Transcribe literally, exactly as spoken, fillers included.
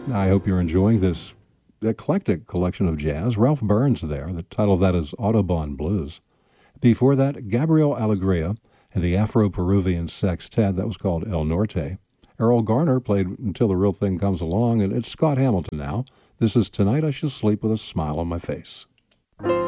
I hope you're enjoying this eclectic collection of jazz. Ralph Burns there. The title of that is Audubon Blues. Before that, Gabriel Alegria and the Afro-Peruvian Sextet. That was called El Norte. Errol Garner played Until the Real Thing Comes Along, and it's Scott Hamilton now. This is Tonight I Shall Sleep with a Smile on My Face.